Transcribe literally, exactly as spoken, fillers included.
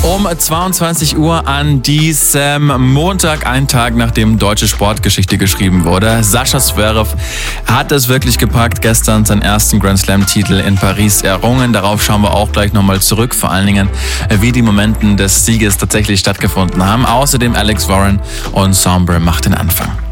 Um zweiundzwanzig Uhr an diesem Montag, einen Tag nachdem deutsche Sportgeschichte geschrieben wurde. Sascha Zverev hat es wirklich gepackt, gestern seinen ersten Grand Slam-Titel in Paris errungen. Darauf schauen wir auch gleich nochmal zurück, vor allen Dingen, wie die Momente des Sieges tatsächlich stattgefunden haben. Außerdem Alex Warren und Sombre macht den Anfang.